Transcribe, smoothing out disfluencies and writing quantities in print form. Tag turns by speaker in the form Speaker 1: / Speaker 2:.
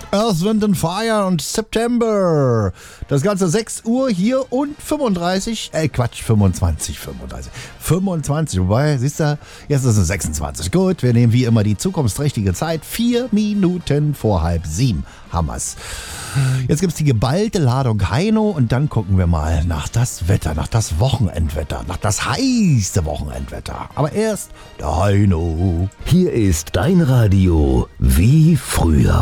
Speaker 1: Earth, Wind and Fire und September. Das Ganze 6 Uhr hier und 25, 25, wobei, siehst du, jetzt ist es 26. Gut, wir nehmen wie immer die zukunftsträchtige Zeit, 4 Minuten vor 6:30. Hammers. Jetzt gibt's die geballte Ladung Heino und dann gucken wir mal nach das Wetter, nach das Wochenendwetter, nach das heiße Wochenendwetter. Aber erst der Heino.
Speaker 2: Hier ist dein Radio wie früher.